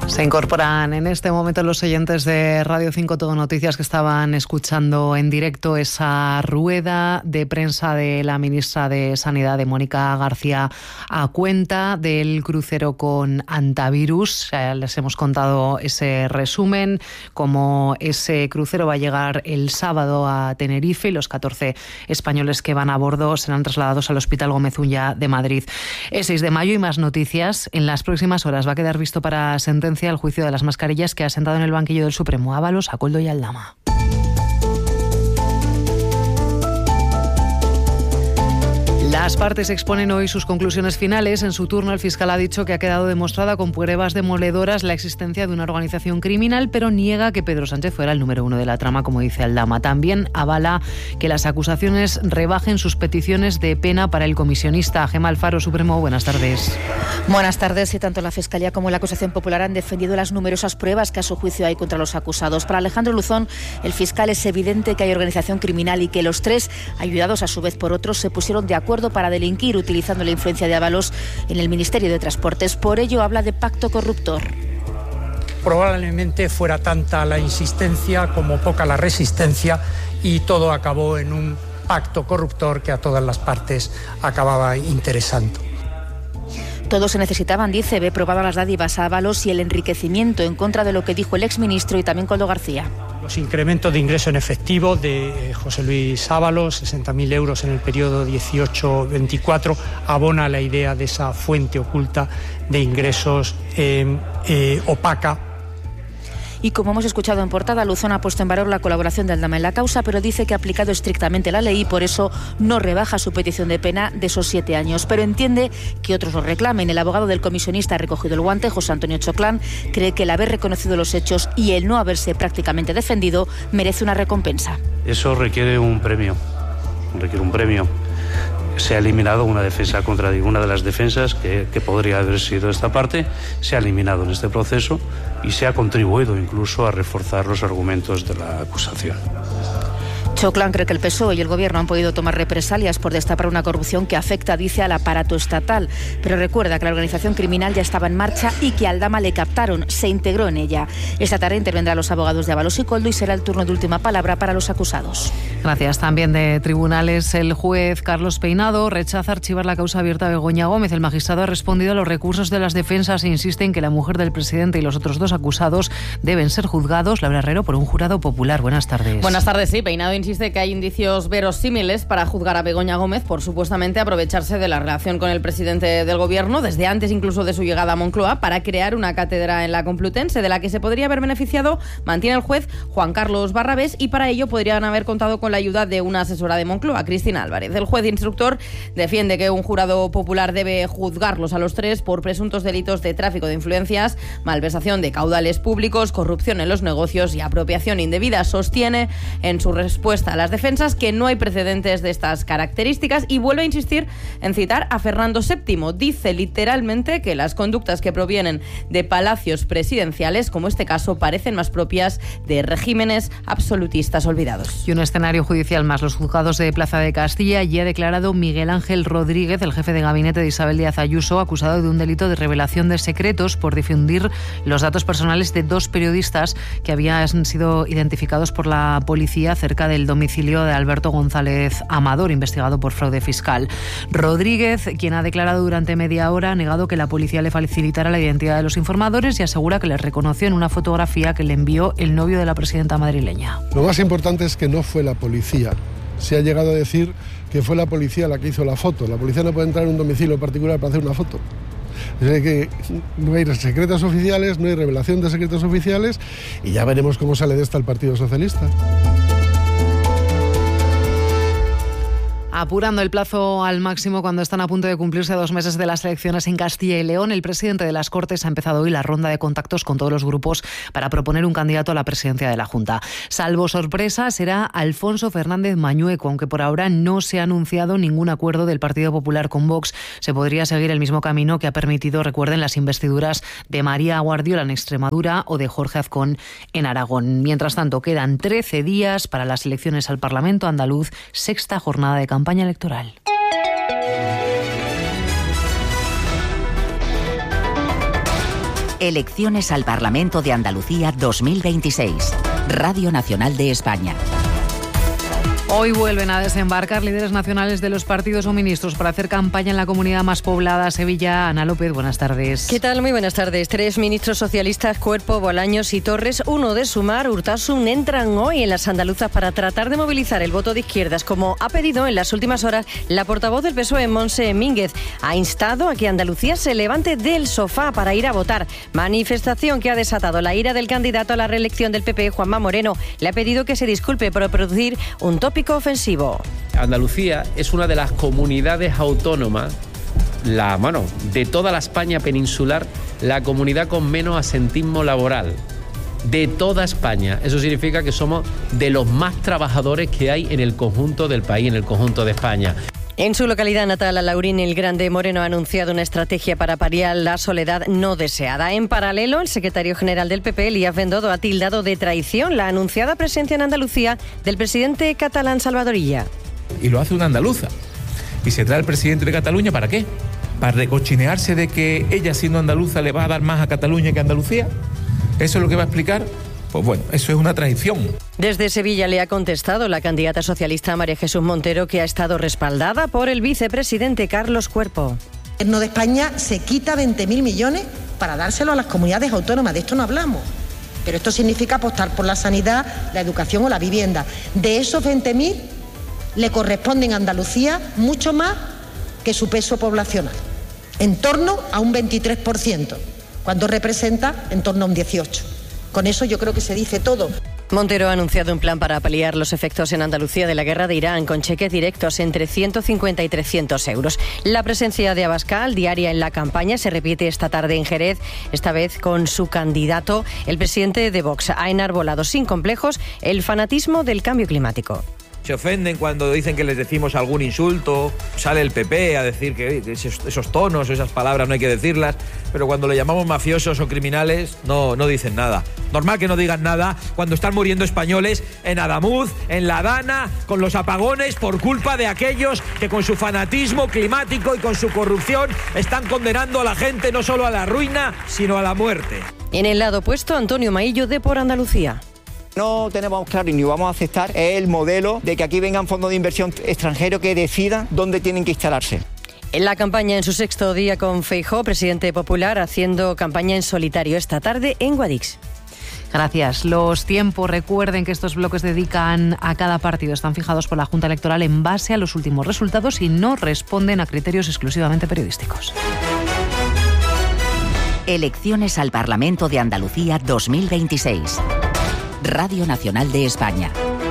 Se incorporan en este momento los oyentes de Radio 5 Todo Noticias que estaban escuchando en directo esa rueda de prensa de la ministra de Sanidad, de Mónica García, a cuenta del crucero con Antivirus. Les hemos contado ese resumen, cómo ese crucero va a llegar el sábado a Tenerife y los 14 españoles que van a bordo serán trasladados al Hospital Gómez Ulla de Madrid. Es 6 de mayo y más noticias. En las próximas horas va a quedar visto para sentencia el juicio de las mascarillas que ha sentado en el banquillo del Supremo Ábalos, a Koldo y Aldama. Las partes exponen hoy sus conclusiones finales. En su turno, el fiscal ha dicho que ha quedado demostrada con pruebas demoledoras la existencia de una organización criminal, pero niega que Pedro Sánchez fuera el número uno de la trama, como dice Aldama. También avala que las acusaciones rebajen sus peticiones de pena para el comisionista. Gemma Alfaro, Supremo, buenas tardes. Buenas tardes. Y tanto la Fiscalía como la acusación popular han defendido las numerosas pruebas que a su juicio hay contra los acusados. Para Alejandro Luzón, el fiscal, es evidente que hay organización criminal y que los tres, ayudados a su vez por otros, se pusieron de acuerdo para delinquir utilizando la influencia de Ábalos en el Ministerio de Transportes. Por ello habla de pacto corruptor. Probablemente fuera tanta la insistencia como poca la resistencia y todo acabó en un pacto corruptor que a todas las partes acababa interesando. Todos se necesitaban, dice, ve probadas las dádivas a Ábalos y el enriquecimiento, en contra de lo que dijo el exministro y también Koldo García. Los incrementos de ingreso en efectivo de José Luis Ábalos, 60.000 euros en el periodo 18-24, abona la idea de esa fuente oculta de ingresos opaca. Y como hemos escuchado en portada, Luzón ha puesto en valor la colaboración de Aldama en la causa, pero dice que ha aplicado estrictamente la ley y por eso no rebaja su petición de pena de esos 7 años. Pero entiende que otros lo reclamen. El abogado del comisionista ha recogido el guante, José Antonio Choclán, cree que el haber reconocido los hechos y el no haberse prácticamente defendido merece una recompensa. Eso requiere un premio. Se ha eliminado una defensa contra una de las defensas que podría haber sido esta parte, se ha eliminado en este proceso y se ha contribuido incluso a reforzar los argumentos de la acusación. Choclán cree que el PSOE y el Gobierno han podido tomar represalias por destapar una corrupción que afecta, dice, al aparato estatal. Pero recuerda que la organización criminal ya estaba en marcha y que a Aldama le captaron, se integró en ella. Esta tarde intervendrán los abogados de Ábalos y Koldo y será el turno de última palabra para los acusados. Gracias. También de tribunales, el juez Carlos Peinado rechaza archivar la causa abierta a Begoña Gómez. El magistrado ha respondido a los recursos de las defensas e insiste en que la mujer del presidente y los otros 2 acusados deben ser juzgados, Laura Herrero, por un jurado popular. Buenas tardes. Buenas tardes. Sí, Peinado insiste que hay indicios verosímiles para juzgar a Begoña Gómez por supuestamente aprovecharse de la relación con el presidente del Gobierno, desde antes incluso de su llegada a Moncloa, para crear una cátedra en la Complutense de la que se podría haber beneficiado, mantiene el juez Juan Carlos Barrabés, y para ello podrían haber contado con la ayuda de una asesora de Moncloa, Cristina Álvarez. El juez instructor defiende que un jurado popular debe juzgarlos a los 3 por presuntos delitos de tráfico de influencias, malversación de caudales públicos, corrupción en los negocios y apropiación indebida. Sostiene en su respuesta a las defensas que no hay precedentes de estas características y vuelve a insistir en citar a Fernando VII. Dice literalmente que las conductas que provienen de palacios presidenciales, como este caso, parecen más propias de regímenes absolutistas olvidados. Y un escenario judicial más. Los juzgados de Plaza de Castilla ya ha declarado Miguel Ángel Rodríguez, el jefe de gabinete de Isabel Díaz Ayuso, acusado de un delito de revelación de secretos por difundir los datos personales de 2 periodistas que habían sido identificados por la policía cerca del domicilio de Alberto González Amador, investigado por fraude fiscal. Rodríguez, quien ha declarado durante media hora, ha negado que la policía le facilitara la identidad de los informadores y asegura que les reconoció en una fotografía que le envió el novio de la presidenta madrileña. Lo más importante es que no fue la policía. Se ha llegado a decir que fue la policía la que hizo la foto. La policía no puede entrar en un domicilio particular para hacer una foto. Es decir, que no hay secretos oficiales, no hay revelación de secretos oficiales y ya veremos cómo sale de esta el Partido Socialista. Apurando el plazo al máximo cuando están a punto de cumplirse 2 meses de las elecciones en Castilla y León, el presidente de las Cortes ha empezado hoy la ronda de contactos con todos los grupos para proponer un candidato a la presidencia de la Junta. Salvo sorpresa, será Alfonso Fernández Mañueco, aunque por ahora no se ha anunciado ningún acuerdo del Partido Popular con Vox. Se podría seguir el mismo camino que ha permitido, recuerden, las investiduras de María Guardiola en Extremadura o de Jorge Azcón en Aragón. Mientras tanto, quedan 13 días para las elecciones al Parlamento andaluz, 6ª jornada de campaña electoral. Elecciones al Parlamento de Andalucía 2026. Radio Nacional de España. Hoy vuelven a desembarcar líderes nacionales de los partidos o ministros para hacer campaña en la comunidad más poblada, Sevilla. Ana López, buenas tardes. ¿Qué tal? Muy buenas tardes. 3 ministros socialistas, Cuerpo, Bolaños y Torres, uno de Sumar, Urtasun, entran hoy en las andaluzas para tratar de movilizar el voto de izquierdas, como ha pedido en las últimas horas la portavoz del PSOE, Montse Mínguez. Ha instado a que Andalucía se levante del sofá para ir a votar. Manifestación que ha desatado la ira del candidato a la reelección del PP, Juanma Moreno. Le ha pedido que se disculpe por producir un tópico ofensivo. Andalucía es una de las comunidades autónomas, de toda la España peninsular, la comunidad con menos asentismo laboral de toda España. Eso significa que somos de los más trabajadores que hay en el conjunto del país, en el conjunto de España. En su localidad natal, Alaurín el Grande, Moreno ha anunciado una estrategia para paliar la soledad no deseada. En paralelo, el secretario general del PP, Elías Bendodo, ha tildado de traición la anunciada presencia en Andalucía del presidente catalán Salvador Illa. Y lo hace una andaluza. ¿Y se trae el presidente de Cataluña para qué? ¿Para recochinearse de que ella, siendo andaluza, le va a dar más a Cataluña que a Andalucía? ¿Eso es lo que va a explicar? Pues bueno, eso es una traición. Desde Sevilla le ha contestado la candidata socialista María Jesús Montero, que ha estado respaldada por el vicepresidente Carlos Cuerpo. El Gobierno de España se quita 20.000 millones para dárselo a las comunidades autónomas. De esto no hablamos. Pero esto significa apostar por la sanidad, la educación o la vivienda. De esos 20.000 le corresponden a Andalucía mucho más que su peso poblacional. En torno a un 23%, cuando representa en torno a un 18%. Con eso yo creo que se dice todo. Montero ha anunciado un plan para paliar los efectos en Andalucía de la guerra de Irán, con cheques directos entre 150 y 300 euros. La presencia de Abascal, diaria en la campaña, se repite esta tarde en Jerez, esta vez con su candidato, el presidente de Vox. Ha enarbolado sin complejos el fanatismo del cambio climático. Se ofenden cuando dicen que les decimos algún insulto, sale el PP a decir que esos tonos, esas palabras no hay que decirlas, pero cuando le llamamos mafiosos o criminales no dicen nada. Normal que no digan nada cuando están muriendo españoles en Adamuz, en La Dana, con los apagones por culpa de aquellos que con su fanatismo climático y con su corrupción están condenando a la gente no solo a la ruina, sino a la muerte. En el lado opuesto, Antonio Maillo de Por Andalucía. No tenemos claro y ni vamos a aceptar el modelo de que aquí vengan fondos de inversión extranjeros que decidan dónde tienen que instalarse. En la campaña en su 6º día con Feijóo, presidente popular, haciendo campaña en solitario esta tarde en Guadix. Gracias. Los tiempos, recuerden que estos bloques dedican a cada partido, están fijados por la Junta Electoral en base a los últimos resultados y no responden a criterios exclusivamente periodísticos. Elecciones al Parlamento de Andalucía 2026. Radio Nacional de España.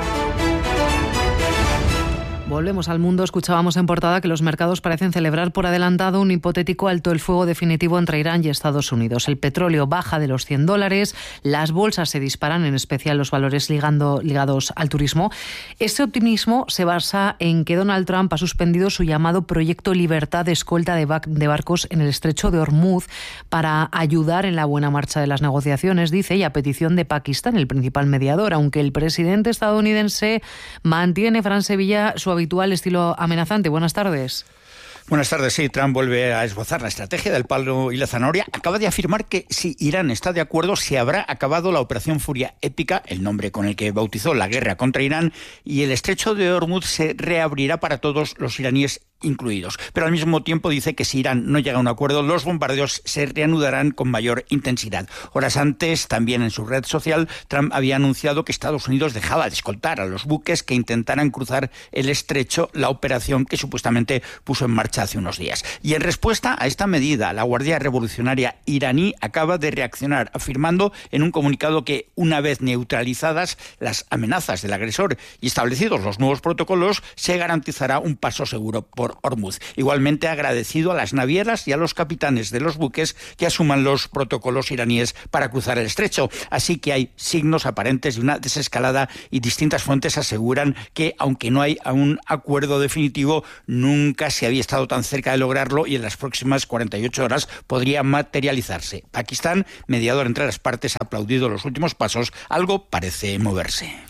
Volvemos al mundo. Escuchábamos en portada que los mercados parecen celebrar por adelantado un hipotético alto el fuego definitivo entre Irán y Estados Unidos. El petróleo baja de los $100, las bolsas se disparan, en especial los valores ligados al turismo. Ese optimismo se basa en que Donald Trump ha suspendido su llamado Proyecto Libertad de escolta de barcos en el estrecho de Hormuz para ayudar en la buena marcha de las negociaciones, dice, y a petición de Pakistán, el principal mediador, aunque el presidente estadounidense mantiene, Fran Sevilla, su habitual estilo amenazante. Buenas tardes. Buenas tardes. Sí, Trump vuelve a esbozar la estrategia del palo y la zanahoria. Acaba de afirmar que si Irán está de acuerdo, se habrá acabado la Operación Furia Épica, el nombre con el que bautizó la guerra contra Irán, y el estrecho de Hormuz se reabrirá para todos los iraníes incluidos. Pero al mismo tiempo dice que si Irán no llega a un acuerdo, los bombardeos se reanudarán con mayor intensidad. Horas antes, también en su red social, Trump había anunciado que Estados Unidos dejaba de escoltar a los buques que intentaran cruzar el estrecho, la operación que supuestamente puso en marcha hace unos días. Y en respuesta a esta medida, la Guardia Revolucionaria iraní acaba de reaccionar, afirmando en un comunicado que, una vez neutralizadas las amenazas del agresor y establecidos los nuevos protocolos, se garantizará un paso seguro por Hormuz. Igualmente ha agradecido a las navieras y a los capitanes de los buques que asuman los protocolos iraníes para cruzar el estrecho. Así que hay signos aparentes de una desescalada y distintas fuentes aseguran que, aunque no hay un acuerdo definitivo, nunca se había estado tan cerca de lograrlo y en las próximas 48 horas podría materializarse. Pakistán, mediador entre las partes, ha aplaudido los últimos pasos. Algo parece moverse.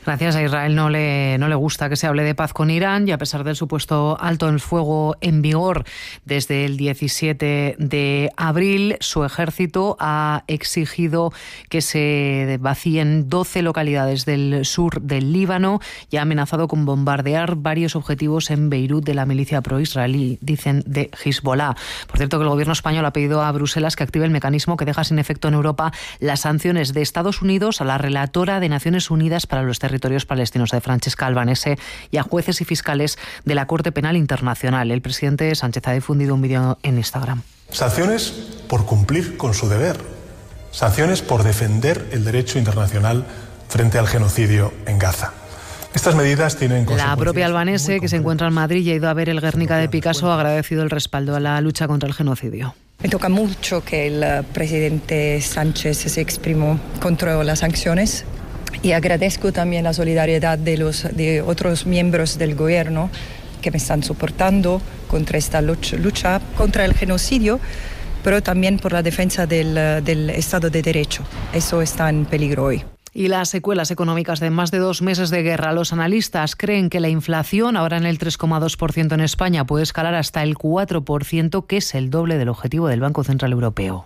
Gracias. A Israel no le gusta que se hable de paz con Irán y a pesar del supuesto alto el fuego en vigor desde el 17 de abril, su ejército ha exigido que se vacíen 12 localidades del sur del Líbano y ha amenazado con bombardear varios objetivos en Beirut de la milicia pro-israelí, dicen de Hezbollah. Por cierto, que el gobierno español ha pedido a Bruselas que active el mecanismo que deja sin efecto en Europa las sanciones de Estados Unidos a la relatora de Naciones Unidas para los territorios palestinos, de Francesca Albanese, y a jueces y fiscales de la Corte Penal Internacional. El presidente Sánchez ha difundido un vídeo en Instagram. Sanciones por cumplir con su deber. Sanciones por defender el derecho internacional frente al genocidio en Gaza. Estas medidas tienen consecuencias. La propia Albanese, que se encuentra en Madrid y ha ido a ver el Guernica de Picasso, ha agradecido el respaldo a la lucha contra el genocidio. Me toca mucho que el presidente Sánchez se exprimó contra las sanciones y agradezco también la solidaridad de otros miembros del gobierno que me están soportando contra esta lucha contra el genocidio, pero también por la defensa del Estado de Derecho. Eso está en peligro hoy. Y las secuelas económicas de más de 2 meses de guerra. Los analistas creen que la inflación, ahora en el 3,2% en España, puede escalar hasta el 4%, que es el doble del objetivo del Banco Central Europeo.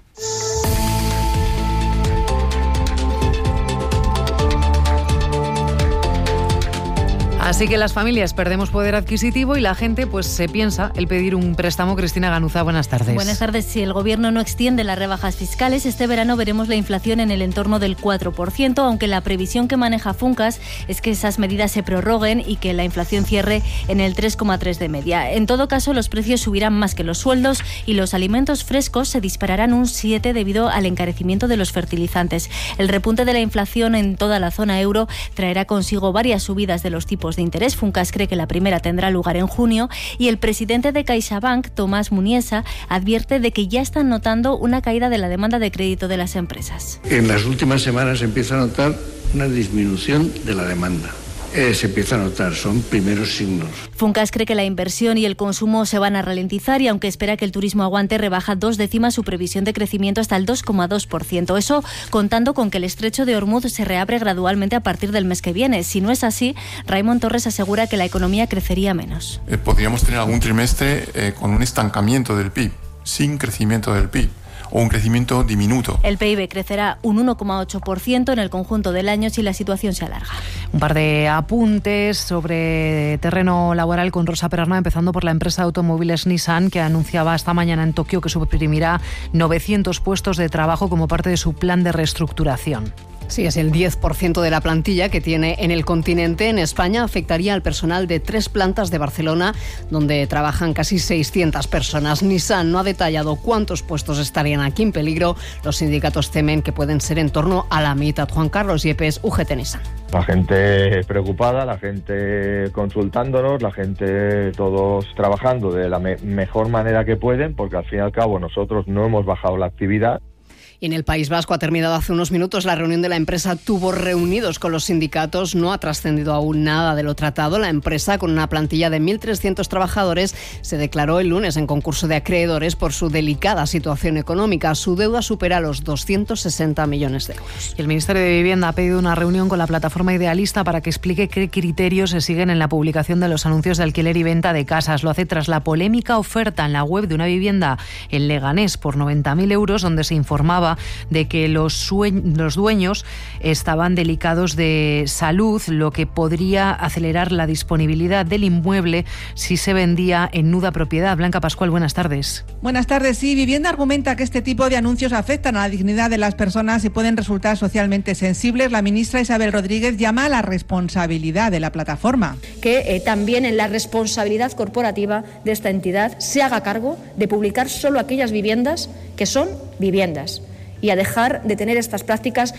Así que las familias perdemos poder adquisitivo y la gente pues se piensa el pedir un préstamo. Cristina Ganuza, buenas tardes. Buenas tardes. Si el Gobierno no extiende las rebajas fiscales, este verano veremos la inflación en el entorno del 4%, aunque la previsión que maneja Funcas es que esas medidas se prorroguen y que la inflación cierre en el 3,3% de media. En todo caso, los precios subirán más que los sueldos y los alimentos frescos se dispararán un 7% debido al encarecimiento de los fertilizantes. El repunte de la inflación en toda la zona euro traerá consigo varias subidas de los tipos de interés. Funcas cree que la primera tendrá lugar en junio y el presidente de CaixaBank, Tomás Muniesa, advierte de que ya están notando una caída de la demanda de crédito de las empresas. En las últimas semanas se empieza a notar una disminución de la demanda. Se empieza a notar, son primeros signos. Funcas cree que la inversión y el consumo se van a ralentizar y aunque espera que el turismo aguante, rebaja 0,2 su previsión de crecimiento hasta el 2,2%. Eso contando con que el estrecho de Hormuz se reabre gradualmente a partir del mes que viene. Si no es así, Raimon Torres asegura que la economía crecería menos. Podríamos tener algún trimestre con un estancamiento del PIB, sin crecimiento del PIB. O un crecimiento diminuto. El PIB crecerá un 1,8% en el conjunto del año si la situación se alarga. Un par de apuntes sobre terreno laboral con Rosa Perarna, empezando por la empresa de automóviles Nissan, que anunciaba esta mañana en Tokio que suprimirá 900 puestos de trabajo como parte de su plan de reestructuración. Sí, es el 10% de la plantilla que tiene en el continente. En España afectaría al personal de 3 plantas de Barcelona, donde trabajan casi 600 personas. Nissan no ha detallado cuántos puestos estarían aquí en peligro. Los sindicatos temen que pueden ser en torno a la mitad. Juan Carlos Yepes, UGT Nissan. La gente preocupada, la gente consultándonos, la gente todos trabajando de la mejor manera que pueden, porque al fin y al cabo nosotros no hemos bajado la actividad. Y en el País Vasco ha terminado hace unos minutos la reunión de la empresa. Tuvo reunidos con los sindicatos. No ha trascendido aún nada de lo tratado. La empresa, con una plantilla de 1.300 trabajadores, se declaró el lunes en concurso de acreedores por su delicada situación económica. Su deuda supera los 260 millones de euros. Y el Ministerio de Vivienda ha pedido una reunión con la plataforma Idealista para que explique qué criterios se siguen en la publicación de los anuncios de alquiler y venta de casas. Lo hace tras la polémica oferta en la web de una vivienda en Leganés por 90.000 euros, donde se informaba de que los dueños estaban delicados de salud, lo que podría acelerar la disponibilidad del inmueble si se vendía en nuda propiedad. Blanca Pascual, buenas tardes. Buenas tardes. Sí, Vivienda argumenta que este tipo de anuncios afectan a la dignidad de las personas y pueden resultar socialmente sensibles. La ministra Isabel Rodríguez llama a la responsabilidad de la plataforma. Que también en la responsabilidad corporativa de esta entidad se haga cargo de publicar solo aquellas viviendas que son viviendas, y a dejar de tener estas prácticas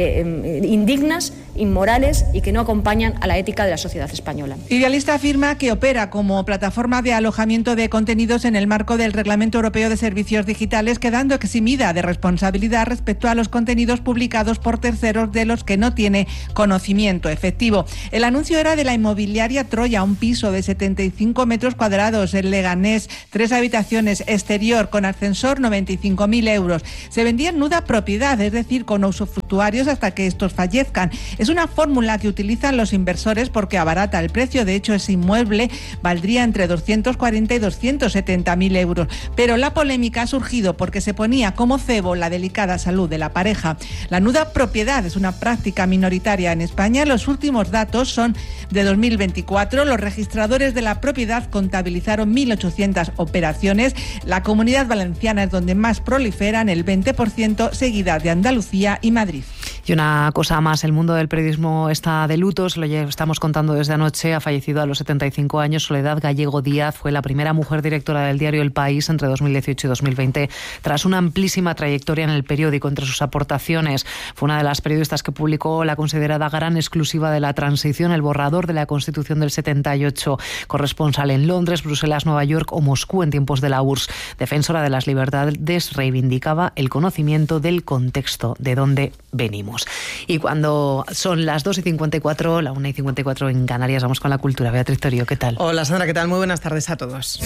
indignas, inmorales y que no acompañan a la ética de la sociedad española. Idealista afirma que opera como plataforma de alojamiento de contenidos en el marco del Reglamento Europeo de Servicios Digitales, quedando eximida de responsabilidad respecto a los contenidos publicados por terceros de los que no tiene conocimiento efectivo. El anuncio era de la inmobiliaria Troya, un piso de 75 metros cuadrados en Leganés, 3 habitaciones, exterior con ascensor, 95.000 euros. Se vendía en nuda propiedad, es decir, con usufructuarios hasta que estos fallezcan. Es una fórmula que utilizan los inversores porque abarata el precio. De hecho, ese inmueble valdría entre 240 y 270.000 euros. Pero la polémica ha surgido porque se ponía como cebo la delicada salud de la pareja. La nuda propiedad es una práctica minoritaria en España. Los últimos datos son de 2024. Los registradores de la propiedad contabilizaron 1.800 operaciones. La Comunidad Valenciana es donde más proliferan, el 20%, seguida de Andalucía y Madrid. Y una cosa más, el mundo del periodismo está de luto, se lo estamos contando desde anoche. Ha fallecido a los 75 años Soledad Gallego Díaz, fue la primera mujer directora del diario El País entre 2018 y 2020, tras una amplísima trayectoria en el periódico. Entre sus aportaciones, fue una de las periodistas que publicó la considerada gran exclusiva de la transición, el borrador de la Constitución del 78, corresponsal en Londres, Bruselas, Nueva York o Moscú en tiempos de la URSS. Defensora de las libertades, reivindicaba el conocimiento del contexto de donde venimos. Y cuando son las 2:54, la 1:54 en Canarias, vamos con la cultura. Beatriz Torío, ¿qué tal? Hola Sandra, ¿qué tal? Muy buenas tardes a todos.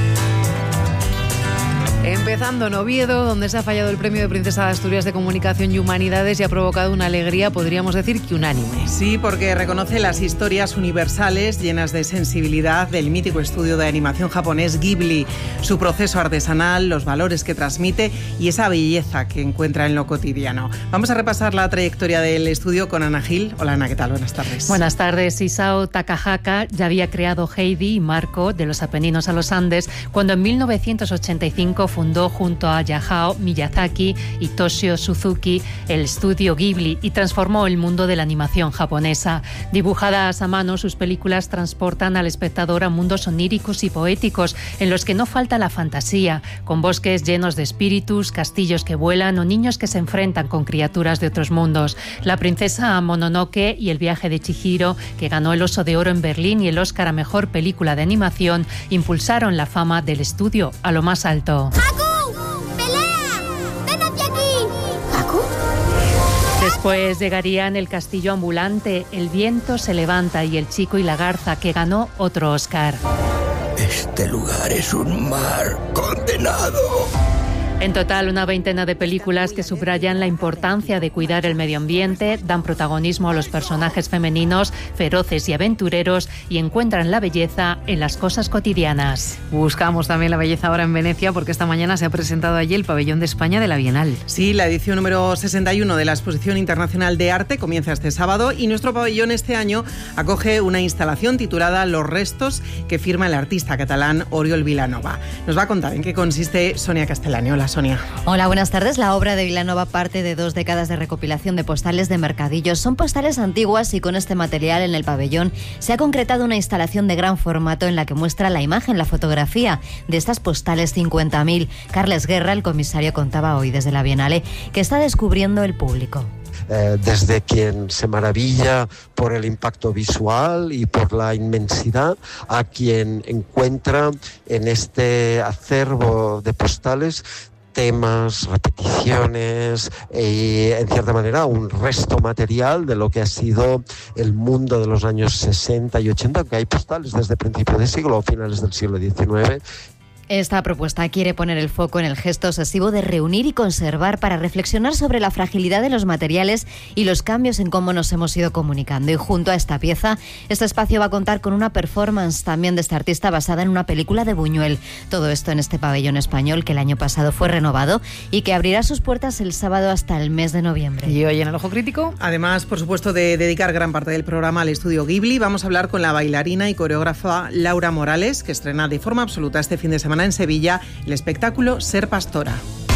Empezando en Oviedo, donde se ha fallado el premio de Princesa de Asturias de Comunicación y Humanidades y ha provocado una alegría, podríamos decir que unánime. Sí, porque reconoce las historias universales llenas de sensibilidad del mítico estudio de animación japonés Ghibli, su proceso artesanal, los valores que transmite y esa belleza que encuentra en lo cotidiano. Vamos a repasar la trayectoria del estudio con Ana Gil. Hola Ana, ¿qué tal? Buenas tardes. Buenas tardes. Isao Takahata ya había creado Heidi y Marco, de los Apeninos a los Andes, cuando en 1985 fundó junto a Hayao Miyazaki y Toshio Suzuki el estudio Ghibli y transformó el mundo de la animación japonesa. Dibujadas a mano, sus películas transportan al espectador a mundos oníricos y poéticos en los que no falta la fantasía, con bosques llenos de espíritus, castillos que vuelan o niños que se enfrentan con criaturas de otros mundos. La princesa Mononoke y el viaje de Chihiro, que ganó el Oso de Oro en Berlín y el Oscar a Mejor Película de Animación, impulsaron la fama del estudio a lo más alto. ¡Haku! ¡Pelea! ¡Ven hacia aquí! ¿Haku? Después llegarían El castillo ambulante, El viento se levanta y El chico y la garza, que ganó otro Oscar. Este lugar es un mar condenado. En total, una veintena de películas que subrayan la importancia de cuidar el medio ambiente, dan protagonismo a los personajes femeninos, feroces y aventureros, y encuentran la belleza en las cosas cotidianas. Buscamos también la belleza ahora en Venecia, porque esta mañana se ha presentado allí el pabellón de España de la Bienal. Sí, la edición número 61 de la Exposición Internacional de Arte comienza este sábado y nuestro pabellón este año acoge una instalación titulada Los restos, que firma el artista catalán Oriol Vilanova. Nos va a contar en qué consiste Sonia Castellani. Hola, Sonia. Hola, buenas tardes. La obra de Vilanova parte de 2 décadas de recopilación de postales de mercadillos. Son postales antiguas y con este material en el pabellón se ha concretado una instalación de gran formato en la que muestra la imagen, la fotografía de estas postales 50.000. Carles Guerra, el comisario, contaba hoy desde la Bienal que está descubriendo el público. Desde quien se maravilla por el impacto visual y por la inmensidad, a quien encuentra en este acervo de postales temas, repeticiones y, en cierta manera, un resto material de lo que ha sido el mundo de los años 60 y 80, aunque hay postales desde principios de siglo o finales del siglo XIX. Esta propuesta quiere poner el foco en el gesto obsesivo de reunir y conservar para reflexionar sobre la fragilidad de los materiales y los cambios en cómo nos hemos ido comunicando. Y junto a esta pieza, este espacio va a contar con una performance también de este artista basada en una película de Buñuel. Todo esto en este pabellón español que el año pasado fue renovado y que abrirá sus puertas el sábado hasta el mes de noviembre. Y hoy en El Ojo Crítico, además, por supuesto, de dedicar gran parte del programa al estudio Ghibli, vamos a hablar con la bailarina y coreógrafa Laura Morales, que estrena de forma absoluta este fin de semana en Sevilla el espectáculo Ser Pastora.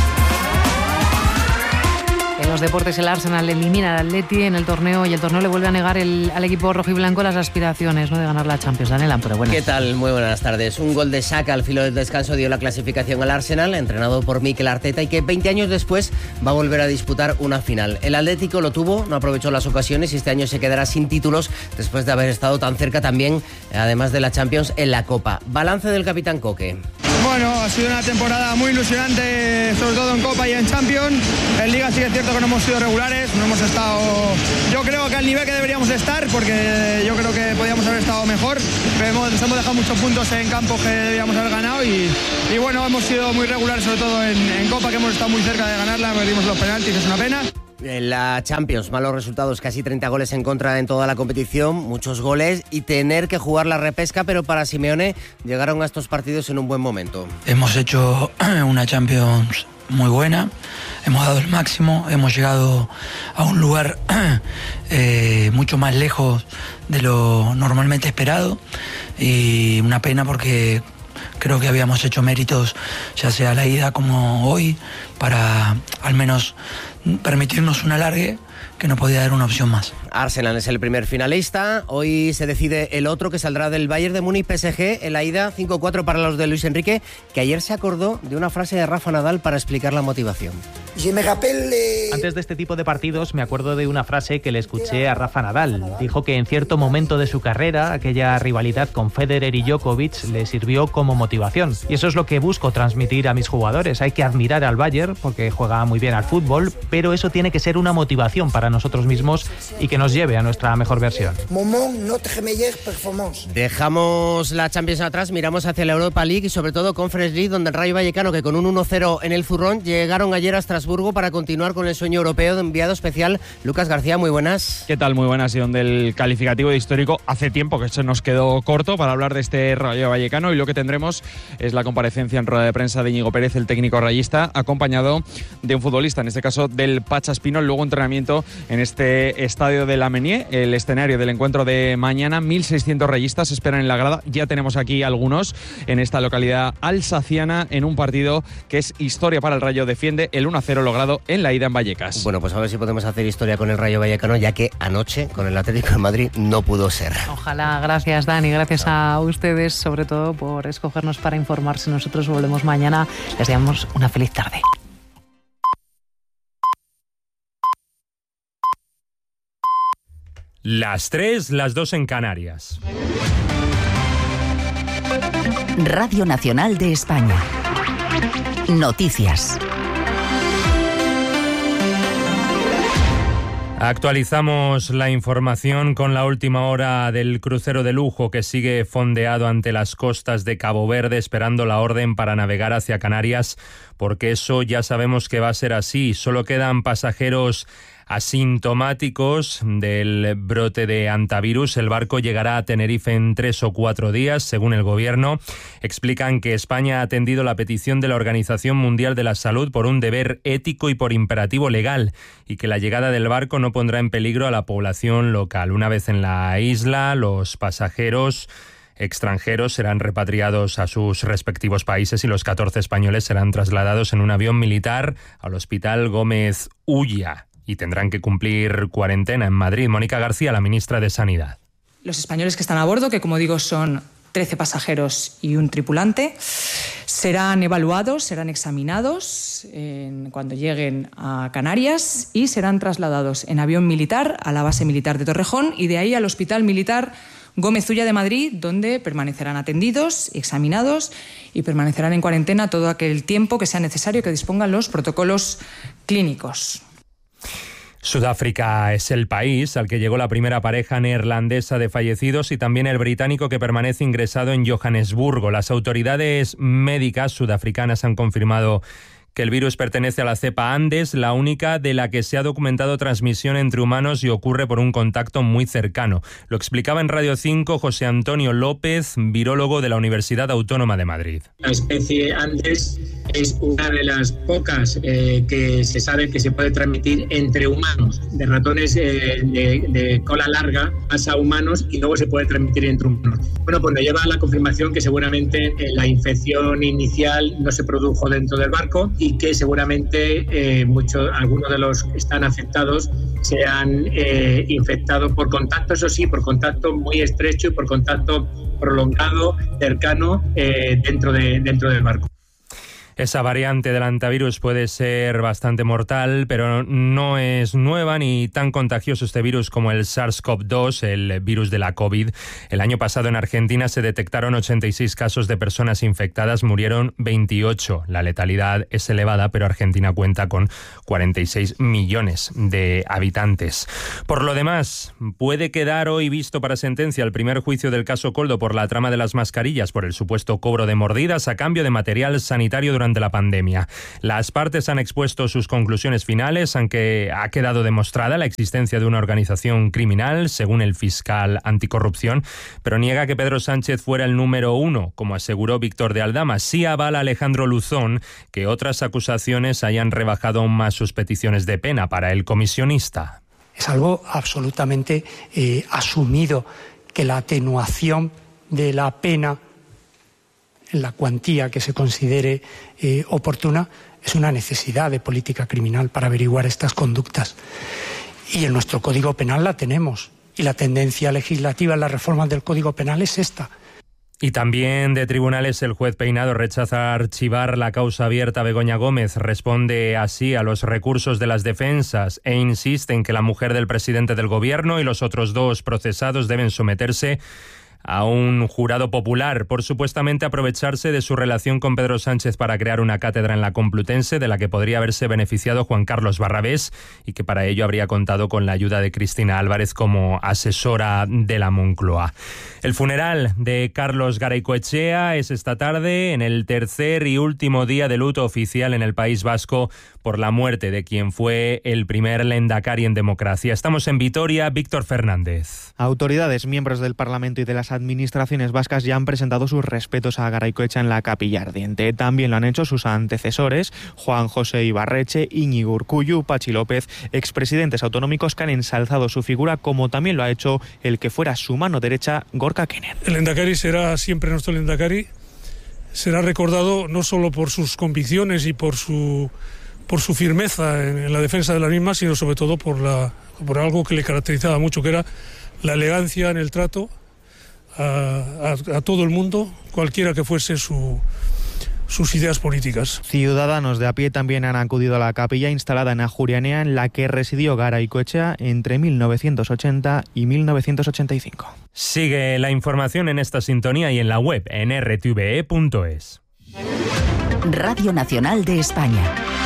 En los deportes, el Arsenal elimina al Atleti en el torneo y el torneo le vuelve a negar al equipo rojiblanco las aspiraciones, ¿no?, de ganar la Champions. Daniela, pero bueno. ¿Qué tal? Muy buenas tardes. Un gol de Saka al filo del descanso dio la clasificación al Arsenal, entrenado por Mikel Arteta, y que 20 años después va a volver a disputar una final. El Atlético lo tuvo, no aprovechó las ocasiones y este año se quedará sin títulos después de haber estado tan cerca también, además de la Champions, en la Copa. Balance del capitán Coque. Bueno, ha sido una temporada muy ilusionante, sobre todo en Copa y en Champions. En Liga sí es cierto que no hemos sido regulares, no hemos estado, yo creo que al nivel que deberíamos estar, porque yo creo que podíamos haber estado mejor, pero nos hemos dejado muchos puntos en campo que deberíamos haber ganado y bueno, hemos sido muy regulares, sobre todo en Copa, que hemos estado muy cerca de ganarla, perdimos los penaltis, es una pena. En la Champions, malos resultados, casi 30 goles en contra en toda la competición, muchos goles y tener que jugar la repesca, pero para Simeone llegaron a estos partidos en un buen momento. Hemos hecho una Champions muy buena, hemos dado el máximo, hemos llegado a un lugar mucho más lejos de lo normalmente esperado y una pena porque creo que habíamos hecho méritos, ya sea la ida como hoy, para al menos permitirnos un alargue que no podía dar una opción más. Arsenal es el primer finalista. Hoy se decide el otro, que saldrá del Bayern de Múnich PSG. En la ida 5-4 para los de Luis Enrique, que ayer se acordó de una frase de Rafa Nadal para explicar la motivación. Antes de este tipo de partidos me acuerdo de una frase que le escuché a Rafa Nadal. Dijo que en cierto momento de su carrera aquella rivalidad con Federer y Djokovic le sirvió como motivación. Y eso es lo que busco transmitir a mis jugadores. Hay que admirar al Bayern porque juega muy bien al fútbol, pero eso tiene que ser una motivación para nosotros mismos y que nos lleve a nuestra mejor versión. Dejamos la Champions atrás, miramos hacia la Europa League y sobre todo Conference League, donde el Rayo Vallecano, que con un 1-0 en el zurrón, llegaron ayer a Estrasburgo para continuar con el sueño europeo. De enviado especial Lucas García, muy buenas. ¿Qué tal? Muy buenas. Y donde el calificativo de histórico hace tiempo que se nos quedó corto para hablar de este Rayo Vallecano, y lo que tendremos es la comparecencia en rueda de prensa de Íñigo Pérez, el técnico rayista, acompañado de un futbolista, en este caso del Pacha Espino. Luego entrenamiento en este estadio de la Menier, el escenario del encuentro de mañana. 1.600 rayistas esperan en la grada. Ya tenemos aquí algunos en esta localidad alsaciana, en un partido que es historia para el Rayo. Defiende el 1-0 logrado en la ida en Vallecas. Bueno, pues a ver si podemos hacer historia con el Rayo Vallecano, ya que anoche con el Atlético de Madrid no pudo ser. Ojalá. Gracias, Dani. Gracias a ustedes, sobre todo, por escogernos para informarse. Nosotros volvemos mañana. Les deseamos una feliz tarde. Las 3, las 2 en Canarias. Radio Nacional de España. Noticias. Actualizamos la información con la última hora del crucero de lujo que sigue fondeado ante las costas de Cabo Verde, esperando la orden para navegar hacia Canarias, porque eso ya sabemos que va a ser así. Solo quedan pasajeros asintomáticos del brote de hantavirus. El barco llegará a Tenerife en 3 o 4 días, según el gobierno. Explican que España ha atendido la petición de la Organización Mundial de la Salud por un deber ético y por imperativo legal, y que la llegada del barco no pondrá en peligro a la población local. Una vez en la isla, los pasajeros extranjeros serán repatriados a sus respectivos países y los 14 españoles serán trasladados en un avión militar al Hospital Gómez Ulla y tendrán que cumplir cuarentena en Madrid. Mónica García, la ministra de Sanidad. Los españoles que están a bordo, que como digo son 13 pasajeros y un tripulante, serán evaluados, serán examinados cuando lleguen a Canarias y serán trasladados en avión militar a la base militar de Torrejón y de ahí al Hospital Militar Gómez Ulla de Madrid, donde permanecerán atendidos, examinados y permanecerán en cuarentena todo aquel tiempo que sea necesario que dispongan los protocolos clínicos. Sudáfrica es el país al que llegó la primera pareja neerlandesa de fallecidos y también el británico que permanece ingresado en Johannesburgo. Las autoridades médicas sudafricanas han confirmado que el virus pertenece a la cepa Andes, la única de la que se ha documentado transmisión entre humanos y ocurre por un contacto muy cercano. Lo explicaba en Radio 5 José Antonio López, virólogo de la Universidad Autónoma de Madrid. La especie Andes es una de las pocas que se sabe que se puede transmitir entre humanos, de ratones de cola larga pasa a humanos y luego se puede transmitir entre humanos. Bueno, pues nos lleva a la confirmación que seguramente la infección inicial no se produjo dentro del barco y que seguramente algunos de los que están afectados se han infectado por contacto, eso sí, por contacto muy estrecho y por contacto prolongado, cercano, dentro del barco. Esa variante del hantavirus puede ser bastante mortal, pero no es nueva ni tan contagioso este virus como el SARS-CoV-2, el virus de la COVID. El año pasado en Argentina se detectaron 86 casos de personas infectadas, murieron 28. La letalidad es elevada, pero Argentina cuenta con 46 millones de habitantes. Por lo demás, puede quedar hoy visto para sentencia el primer juicio del caso Koldo por la trama de las mascarillas, por el supuesto cobro de mordidas a cambio de material sanitario durante la pandemia. Las partes han expuesto sus conclusiones finales, aunque ha quedado demostrada la existencia de una organización criminal, según el fiscal anticorrupción, pero niega que Pedro Sánchez fuera el número uno, como aseguró Víctor de Aldama. Sí avala Alejandro Luzón que otras acusaciones hayan rebajado aún más sus peticiones de pena para el comisionista. Es algo absolutamente asumido que la atenuación de la pena en la cuantía que se considere oportuna es una necesidad de política criminal para averiguar estas conductas. Y en nuestro Código Penal la tenemos. Y la tendencia legislativa en la reforma del Código Penal es esta. Y también de tribunales, el juez Peinado rechaza archivar la causa abierta a Begoña Gómez. Responde así a los recursos de las defensas e insiste en que la mujer del presidente del gobierno y los otros dos procesados deben someterse a un jurado popular por supuestamente aprovecharse de su relación con Pedro Sánchez para crear una cátedra en la Complutense de la que podría haberse beneficiado Juan Carlos Barrabés y que para ello habría contado con la ayuda de Cristina Álvarez como asesora de la Moncloa. El funeral de Carlos Garaycoechea es esta tarde, en el tercer y último día de luto oficial en el País Vasco por la muerte de quien fue el primer lehendakari en democracia. Estamos en Vitoria, Víctor Fernández. Autoridades, miembros del Parlamento y de las administraciones vascas ya han presentado sus respetos a Garaycoechea en la Capilla Ardiente. También lo han hecho sus antecesores, Juan José Ibarretxe, Íñigo Urkullu, Patxi López, expresidentes autonómicos que han ensalzado su figura, como también lo ha hecho el que fuera su mano derecha, Gorka Knörr. El lehendakari será siempre nuestro lehendakari. Será recordado no solo por sus convicciones y por su firmeza en la defensa de la misma, sino sobre todo por algo que le caracterizaba mucho, que era la elegancia en el trato a todo el mundo, cualquiera que fuese sus ideas políticas. Ciudadanos de a pie también han acudido a la capilla instalada en Ajurianea, en la que residió Garaycoechea entre 1980 y 1985. Sigue la información en esta sintonía y en la web en rtve.es. Radio Nacional de España.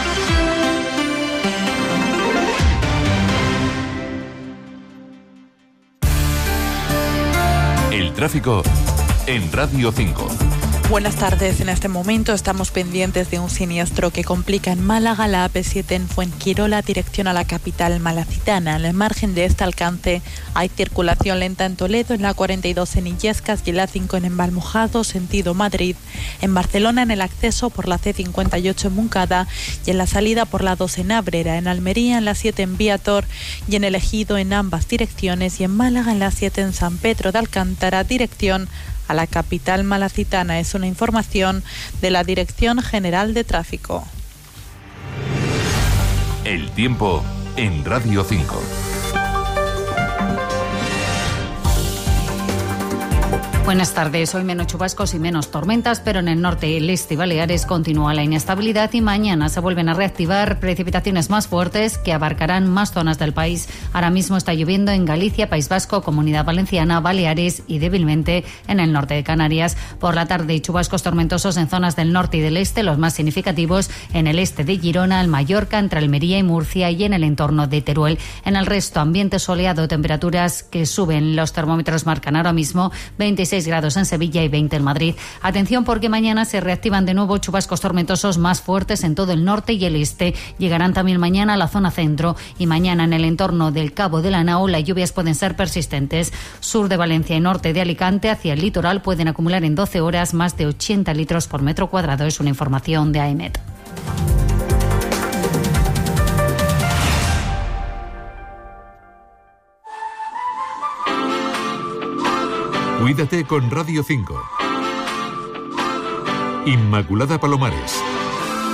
El tráfico en Radio 5. Buenas tardes. En este momento estamos pendientes de un siniestro que complica en Málaga la AP7 en Fuengirola, dirección a la capital malacitana. Al margen de este alcance hay circulación lenta en Toledo, en la 42 en Illescas y en la 5 en Embalmojado, sentido Madrid. En Barcelona, en el acceso por la C58 en Moncada y en la salida por la 2 en Ábrera. En Almería, en la 7 en Viator y en el Ejido en ambas direcciones. Y en Málaga, en la 7 en San Pedro de Alcántara, dirección a la capital malacitana. Es una información de la Dirección General de Tráfico. El tiempo en Radio 5. Buenas tardes. Hoy menos chubascos y menos tormentas, pero en el norte, el este y Baleares continúa la inestabilidad y mañana se vuelven a reactivar precipitaciones más fuertes que abarcarán más zonas del país. Ahora mismo está lloviendo en Galicia, País Vasco, Comunidad Valenciana, Baleares y débilmente en el norte de Canarias. Por la tarde, chubascos tormentosos en zonas del norte y del este, los más significativos en el este de Girona, el Mallorca, entre Almería y Murcia y en el entorno de Teruel. En el resto, ambiente soleado, temperaturas que suben. Los termómetros marcan ahora mismo 26 grados en Sevilla y 20 en Madrid. Atención porque mañana se reactivan de nuevo chubascos tormentosos más fuertes en todo el norte y el este. Llegarán también mañana a la zona centro y mañana en el entorno del Cabo de la Nao las lluvias pueden ser persistentes. Sur de Valencia y norte de Alicante hacia el litoral pueden acumular en 12 horas más de 80 litros por metro cuadrado. Es una información de AEMET. Cuídate con Radio 5. Inmaculada Palomares.